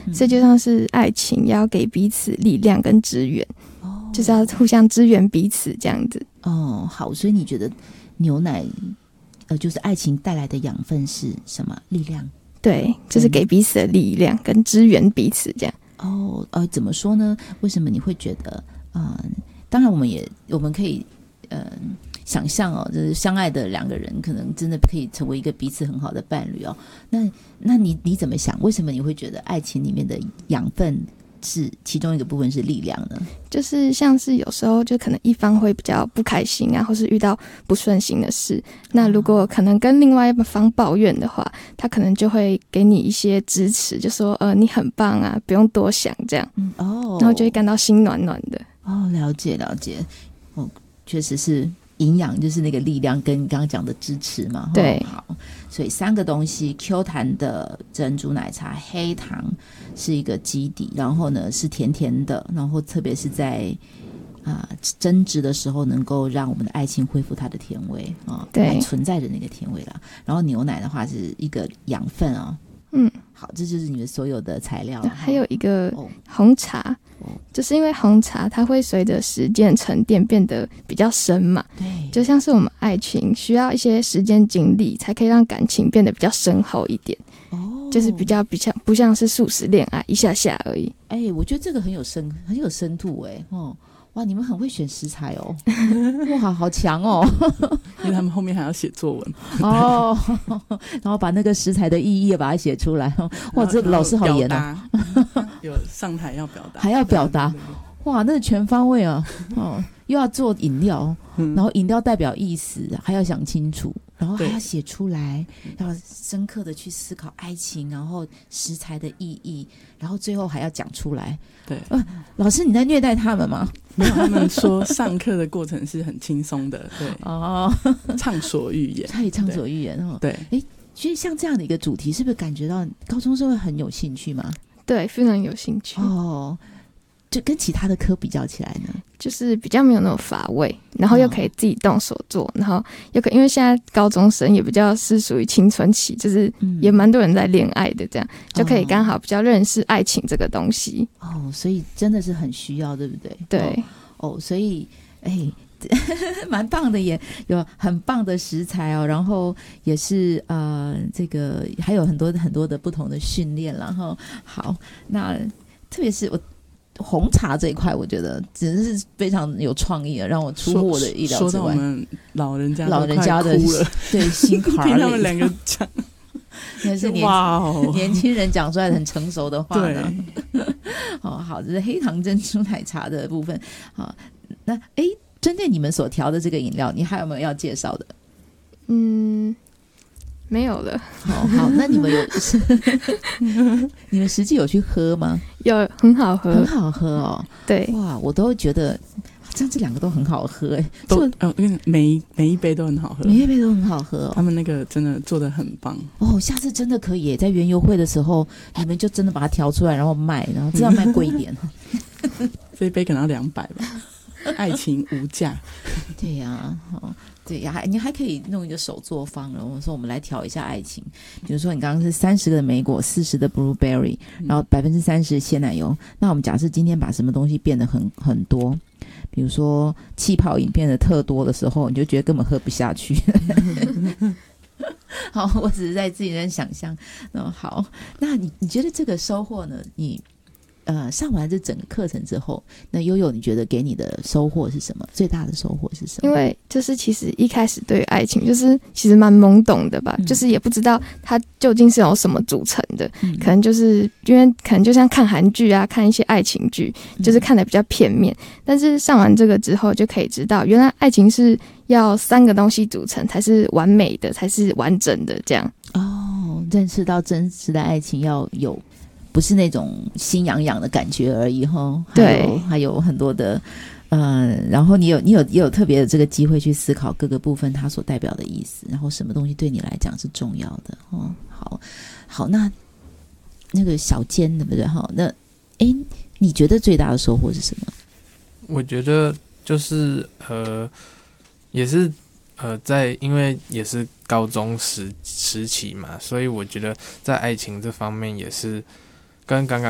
所以就像是爱情要给彼此力量跟支援，就是要互相支援彼此这样子。 好，所以你觉得牛奶就是爱情带来的养分是什么？力量？对， 就是给彼此的力量跟支援彼此这样。 怎么说呢？为什么你会觉得当然我们可以想象就是相爱的两个人可能真的可以成为一个彼此很好的伴侣那你怎么想？为什么你会觉得爱情里面的养分是其中一个部分是力量呢？ 就是像是有时候就可能一方会比较不开心或是遇到不顺心的事，那如果可能跟另外一方抱怨的话，他可能就会给你一些支持，就说你很棒不用多想这样。然后就会感到心暖暖的。 了解确实是营养，就是那个力量跟你刚刚讲的支持嘛。 对， 好，所以3个东西 Q 弹的珍珠奶茶，黑糖是一个基底，然后呢是甜甜的，然后特别是在争执的时候能够让我们的爱情恢复它的甜味对，存在的那个甜味啦。然后牛奶的话是一个养分好，这就是你们所有的材料。 还有一个红茶就是因为红茶它会随着时间沉淀变得比较深嘛， 对， 就像是我们爱情需要一些时间精力才可以让感情变得比较深厚一点就是比较不像是速食恋爱一下下而已。 我觉得这个很有深度哇，你们很会选食材哇，好强因为他们后面还要写作文然后把那个食材的意义也把它写出来哇，这老师好严有上台要表达， 还要表达，哇，那全方位又要做饮料然后饮料代表意思还要想清楚，然后还要写出来，要深刻的去思考爱情，然后食材的意义，然后最后还要讲出来。 对， 老师你在虐待他们吗？ 没有，他们说上课的过程是很轻松的。对，畅所欲言， 可以畅所欲言对， 所以像这样的一个主题，是不是感觉到高中生会很有兴趣吗？ 对，非常有兴趣就跟其他的科比较起来呢， 就是比较没有那种乏味，然后又可以自己动手做然后又可以因为现在高中生也比较是属于青春期，就是也蛮多人在恋爱的，这样就可以刚好比较认识爱情这个东西所以真的是很需要，对不对？ 对所以蛮棒的耶，有很棒的食材然后也是这个还有很多很多的不同的训练啦好，那特别是红茶这一块，我觉得真的是非常有创意让我出乎我的意料之外。 说到我们老人家的对心坎里， 听他们两个讲， 那是年轻人讲出来的很成熟的话呢。好，这是黑糖珍珠奶茶的部分。好，那针对你们所调的这个饮料，你还有没有要介绍的？ 没有了。 好，那你们你们实际有去喝吗？ 有，很好喝， 很好喝对， 哇，我都觉得这两个都很好喝每一杯都很好喝， 每一杯都很好喝他们那个真的做得很棒下次真的可以在园游会的时候，你们就真的把它调出来，然后卖，然后这样卖贵一点这一杯可能要200吧爱情无价对呀对呀，你还可以弄一个手作坊，然后说我们来调一下爱情，比如说你刚刚是30个的莓果，40的 blueberry， 然后30%鲜奶油，那我们假设今天把什么东西变得很多，比如说气泡饮变得特多的时候，你就觉得根本喝不下去好，我只是在自己在想象好，那你觉得这个收获呢，你上完这整个课程之后，那悠悠你觉得给你的收获是什么？最大的收获是什么？ 因为就是其实一开始对于爱情就是其实蛮懵懂的吧，就是也不知道它究竟是由什么组成的，可能就是因为可能就像看韩剧看一些爱情剧，就是看得比较片面，但是上完这个之后就可以知道，原来爱情是要3个东西组成才是完美的，才是完整的这样认识到真实的爱情要有不是那种心痒痒的感觉而已对， 还有很多的然后你有特别的这个机会去思考各个部分它所代表的意思，然后什么东西对你来讲是重要的好，那个小尖对不对那你觉得最大的收获是什么？ 我觉得就是也是因为也是高中时期嘛，所以我觉得在爱情这方面也是跟刚刚